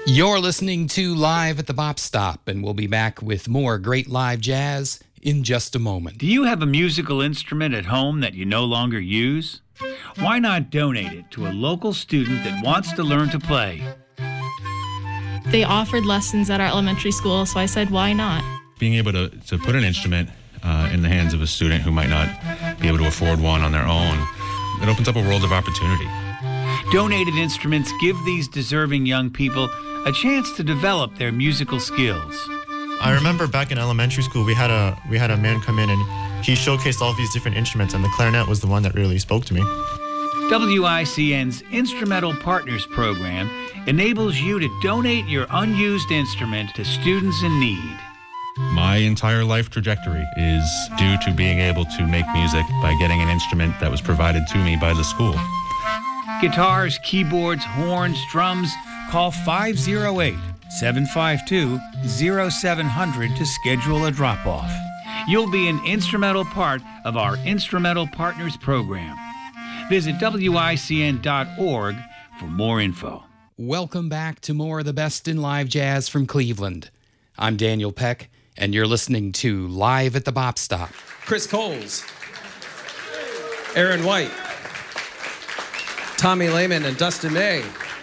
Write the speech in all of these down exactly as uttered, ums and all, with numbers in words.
You're listening to Live at the Bop Stop, and we'll be back with more great live jazz in just a moment. Do you have a musical instrument at home that you no longer use? Why not donate it to a local student that wants to learn to play? They offered lessons at our elementary school, so I said, why not? Being able to, to put an instrument uh, in the hands of a student who might not be able to afford one on their own, it opens up a world of opportunity. Donated instruments give these deserving young people a chance to develop their musical skills. I remember back in elementary school, we had a we had a man come in and he showcased all of these different instruments, and the clarinet was the one that really spoke to me. W I C N's Instrumental Partners program enables you to donate your unused instrument to students in need. My entire life trajectory is due to being able to make music by getting an instrument that was provided to me by the school. Guitars, keyboards, horns, drums. Call five oh eight, seven five two, oh seven hundred to schedule a drop-off. You'll be an instrumental part of our Instrumental Partners program. Visit W I C N dot org for more info. Welcome back to more of the best in live jazz from Cleveland. I'm Daniel Peck, and you're listening to Live at the Bop Stop. Chris Coles, Aaron White, Tommy Lehman, and Dustin May.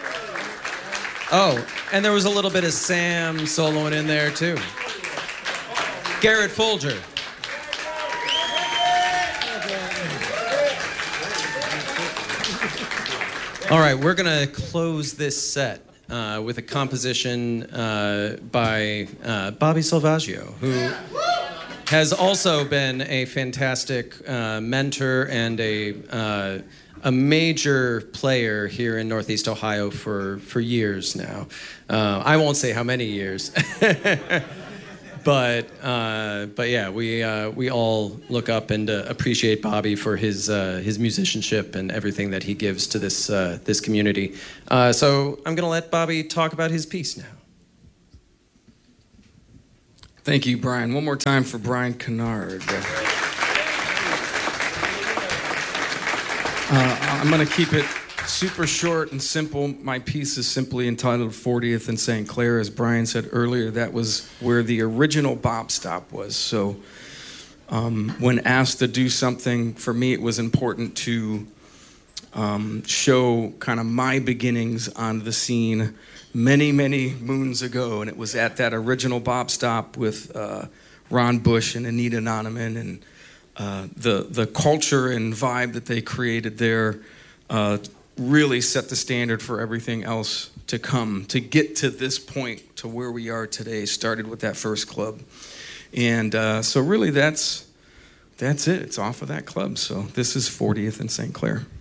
Oh, and there was a little bit of Sam soloing in there, too. Garrett Folger. All right, we're going to close this set uh, with a composition uh, by uh, Bobby Salvaggio, who has also been a fantastic uh, mentor and a uh, a major player here in Northeast Ohio for, for years now. Uh, I won't say how many years, but uh, but yeah, we uh, we all look up and uh, appreciate Bobby for his uh, his musicianship and everything that he gives to this uh, this community. Uh, so I'm gonna let Bobby talk about his piece now. Thank you, Brian. One more time for Brian Kennard. Uh, I'm going to keep it super short and simple. My piece is simply entitled fortieth in Saint Clair. As Brian said earlier, that was where the original Bop Stop was. So um, when asked to do something, for me it was important to um, show kind of my beginnings on the scene many, many moons ago. And it was at that original Bop Stop with uh, Ron Bush and Anita Noneman, and Uh, the the culture and vibe that they created there uh, really set the standard for everything else to come. To get to this point, to where we are today, started with that first club, and uh, so really that's that's it. It's off of that club. So this is fortieth in Saint Clair.